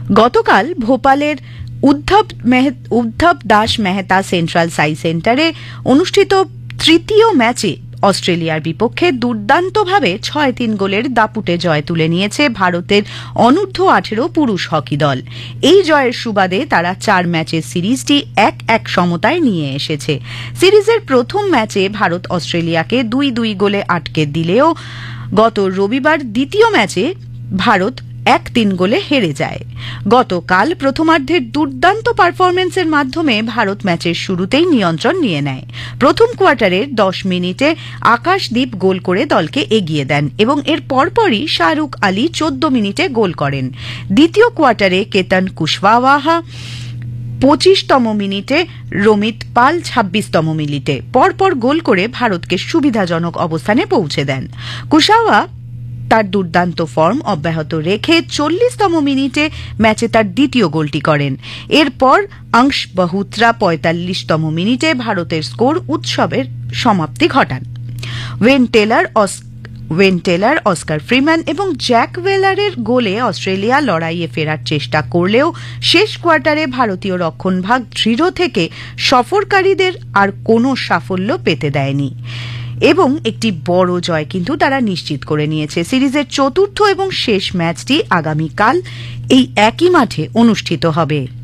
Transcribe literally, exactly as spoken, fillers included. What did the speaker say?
গতকাল ভোপালের উদ্ধব উদ্ধব দাস মেহতা সেন্ট্রাল সাই সেন্টারে অনুষ্ঠিত তৃতীয় ম্যাচে অস্ট্রেলিয়ার বিপক্ষে দুর্দান্তভাবে ছয় তিন গোলের দাপুটে জয় তুলে নিয়েছে ভারতের অনূর্ধ্ব আঠেরো পুরুষ হকি দল। এই জয়ের সুবাদে তারা চার ম্যাচের সিরিজটি এক এক সমতায় নিয়ে এসেছে। সিরিজের প্রথম ম্যাচে ভারত অস্ট্রেলিয়াকে দুই দুই গোলে আটকে দিলেও গত রবিবার দ্বিতীয় ম্যাচে ভারত এক তিন গোলে হেরে যায়। গতকাল প্রথমার্ধের দুর্দান্ত পারফরম্যান্সের মাধ্যমে ভারত ম্যাচের শুরুতেই নিয়ন্ত্রণ নিয়ে নেয়। প্রথম কোয়ার্টারের দশ মিনিটে আকাশদীপ গোল করে দলকে এগিয়ে দেন এবং এর পরপরই শাহরুখ আলী চোদ্দ মিনিটে গোল করেন। দ্বিতীয় কোয়ার্টারে কেতন কুশওয়াহা পঁচিশতম মিনিটে, রমিত পাল ছাব্বিশতম মিনিটে পরপর গোল করে ভারতকে সুবিধাজনক অবস্থানে পৌঁছে দেন। কুশওয়াহা তার দুর্দান্ত ফর্ম অব্যাহত রেখে চল্লিশতম মিনিটে ম্যাচে তার দ্বিতীয় গোলটি করেন। এরপর অংশ বহুত্রা পঁয়তাল্লিশতম মিনিটে ভারতের স্কোর উৎসবের সমাপ্তি ঘটান। When Taylor when Taylor Oscar Freeman এবং জ্যাক ওয়েলারের গোলে অস্ট্রেলিয়া লড়াইয়ে ফেরার চেষ্টা করলেও শেষ কোয়ার্টারে ভারতীয় রক্ষণভাগ দৃঢ় থেকে সফরকারীদের আর কোনো সাফল্য পেতে দেয়নি এবং একটি বড় জয় কিন্তু তারা নিশ্চিত করে নিয়েছে। সিরিজের চতুর্থ এবং শেষ ম্যাচটি আগামীকাল এই একই মাঠে অনুষ্ঠিত হবে।